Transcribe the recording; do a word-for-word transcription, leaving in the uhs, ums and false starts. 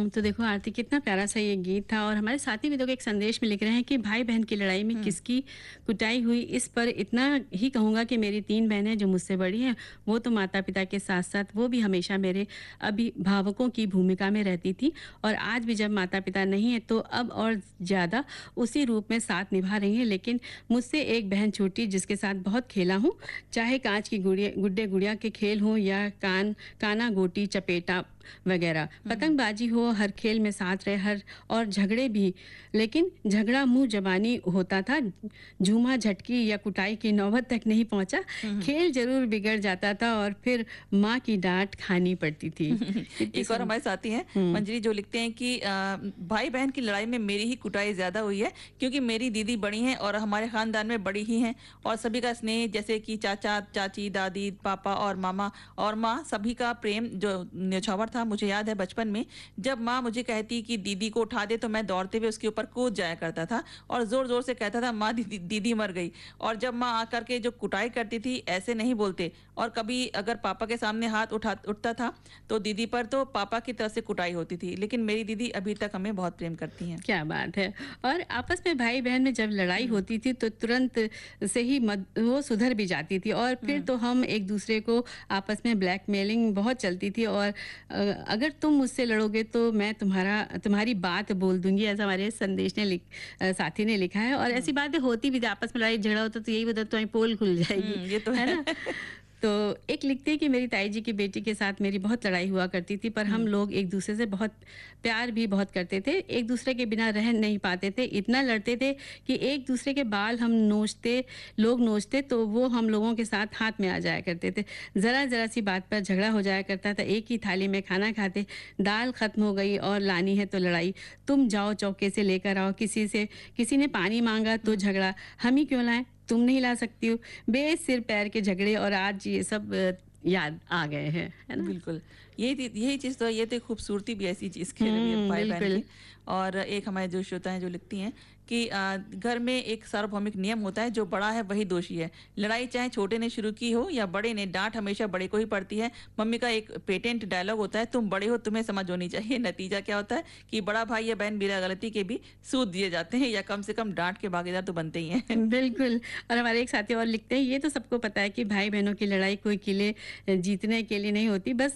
हुँ, तो देखो आरती कितना प्यारा-सा ये गीत था और हमारे साथी भी देखो एक संदेश में लिख रहे हैं कि भाई-बहन की लड़ाई में हुँ। किसकी कुटाई हुई, इस पर इतना ही कहूँगा कि मेरी तीन बहनें जो मुझसे बड़ी हैं, वो तो माता-पिता के साथ-साथ वो भी हमेशा मेरे अभिभावकों की भूमिका में रहती थी और आज भी जब माता-पिता नहीं हैं, तो अब और ज़्यादा उसी रूप में साथ निभा रही हैं। लेकिन मुझसे एक बहन छोटी जिसके साथ बहुत खेला हूँ, चाहे काँच की गुड़िया गुड्डे-गुड़िया के खेल हों या कान काना, गोटी, चपेटा वगैरह। हुँ, हुँ। पतंगबाजी हो, हर खेल में साथ रहे हर और झगड़े भी, लेकिन झगड़ा मुँह ज़बानी होता था, झूमा झटकी या कुटाई की नौबत तक नहीं पहुँचा। हुँ, हुँ। खेल ज़रूर बिगड़ जाता था और फिर माँ की डाँट खानी पड़ती थी। कितनी एक और सुन हमारे साथी हैं हुँ। मंजरी जो लिखते हैं कि अ, भाई-बहन की लड़ाई में मेरी ही कुटाई ज़्यादा हुई है क्योंकि मेरी दीदी बड़ी हैं और हमारे खानदान में बड़ी ही हैं और सभी का स्नेह जैसे कि चाचा, चाची, दादी, पापा और मामा और माँ सभी का प्रेम जो न्योछावर था मुझे याद है बचपन में जब माँ मुझे कहती कि दीदी को उठा दे तो मैं दौड़ते हुए उसके ऊपर कूद जाया करता था और ज़ोर-ज़ोर से कहता था माँ दीदी दीदी मर गई और जब माँ आकर के जो कुटाई करती थी ऐसे नहीं बोलते और कभी अगर पापा के सामने हाथ उठा उठता था तो दीदी पर तो पापा की तरफ से कुटाई होती थी लेकिन मेरी दीदी अभी तक हमें बहुत प्रेम करती हैं। क्या बात है! और आपस में भाई-बहन में जब लड़ाई हुँ, होती थी तो तुरंत से ही मद वो सुधर भी जाती थी और फिर हुँ, तो हम एक-दूसरे को आपस में ब्लैकमेलिंग बहुत चलती थी और अ, अगर तुम मुझसे लड़ोगे तो मैं तुम्हारा तुम्हारी बात बोल दूँगी, ऐसा हमारे संदेश ने लिख अ, साथी ने लिखा है और हुँ, ऐसी बातें होती भी थी, आपस में लड़ाई-झगड़ा होता तो यही होता तुम्हारी पोल खुल जाएगी, हुँ, ये तो है है। ना? तो एक लिखते हैं कि मेरी ताई जी की बेटी के साथ मेरी बहुत लड़ाई हुआ करती थी, पर हम हुँ, लोग एक-दूसरे से बहुत प्यार भी बहुत करते थे। एक-दूसरे के बिना रह नहीं पाते थे। इतना लड़ते थे कि एक-दूसरे के बाल हम नोचते लोग नोचते तो वो हम लोगों के साथ हाथ में आ जाया करते थे। ज़रा-ज़रा सी बात पर झगड़ा हो जाया करता था। एक ही थाली में खाना खाते, दाल खत्म हो गई और लानी है तो लड़ाई। तुम जाओ चौके से लेकर आओ, किसी से किसी ने पानी माँगा तो हुँ। झगड़ा, हम ही क्यों लाएँ? तुम नहीं ला सकती हो। बेसिर पैर के झगड़े और आज ये सब अ, याद आ गए हैं, है ना? बिल्कुल। यही थी यही चीज़ तो है, ये तो खूबसूरती भी ऐसी चीज़ की लगी है हुँ, भाई-बहन बिल्कुल। की। और एक हमारे जो श्रोता हैं जो लिखती हैं कि अ, घर में एक सार्वभौमिक नियम होता है, जो बड़ा है वही दोषी है। लड़ाई चाहे छोटे ने शुरू की हो या बड़े ने, डाँट हमेशा बड़े को ही पड़ती है। मम्मी का एक पेटेंट डायलॉग होता है, तुम बड़े हो तुम्हें समझ होनी चाहिए। नतीजा क्या होता है कि बड़ा भाई या बहन बिना गलती के भी सूद दिए जाते हैं या कम से कम डाँट के भागीदार तो बनते ही हैं। बिल्कुल। और हमारे एक साथी और लिखते हैं, ये तो सबको पता है कि भाई-बहनों की लड़ाई कोई किले अ, जीतने के लिए नहीं होती, बस